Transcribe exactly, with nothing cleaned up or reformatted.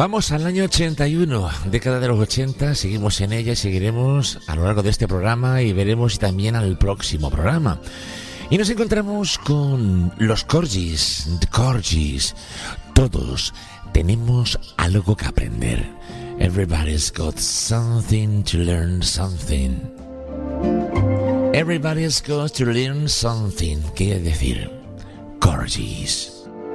Vamos al año ochenta y uno, década de los ochenta, seguimos en ella y seguiremos a lo largo de este programa y veremos también al próximo programa. Y nos encontramos con los Corgis, The Corgis. Todos tenemos algo que aprender. Everybody's got something to learn something. Everybody's got to learn something. Quiere decir, Corgis.